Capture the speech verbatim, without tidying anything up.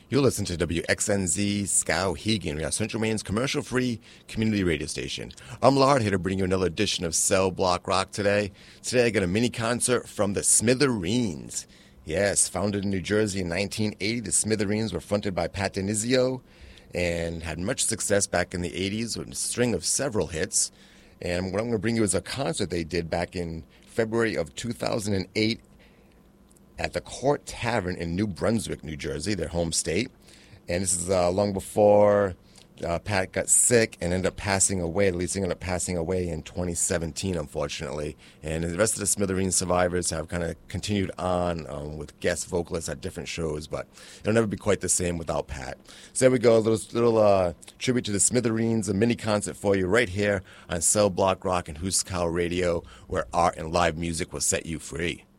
You'll listen to W X N Z Skowhegan, we are Central Maine's commercial-free community radio station. I'm Lard, here to bring you another edition of Cell Block Rock today. Today I got a mini concert from the Smithereens. Yes, founded in New Jersey in nineteen eighty, the Smithereens were fronted by Pat DiNizio and had much success back in the eighties with a string of several hits. And what I'm going to bring you is a concert they did back in February of two thousand eight at the Court Tavern in New Brunswick, New Jersey, their home state. And this is uh, long before uh, Pat got sick and ended up passing away. At least he ended up passing away in twenty seventeen, unfortunately. And the rest of the Smithereen survivors have kind of continued on um, with guest vocalists at different shows, but it'll never be quite the same without Pat. So there we go, a little, little uh, tribute to the Smithereens, a mini concert for you right here on Cell Block Rock and Huskow Radio, where art and live music will set you free.